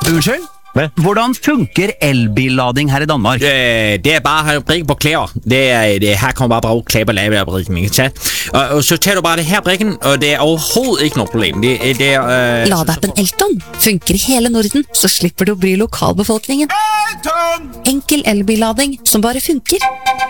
Unnskyld? Hvad? Hvordan funker elbillading her i Danmark? Det bare at brikke på klæder. Her kommer bare klæder og lave brikken, ikke sant? Og så tager du bare det her brikken, og det overhovedet ikke noe problem. Ladeappen Elton funker i hele Norden, så slipper du å bry lokalbefolkningen. Enkel elbillading som bare funker.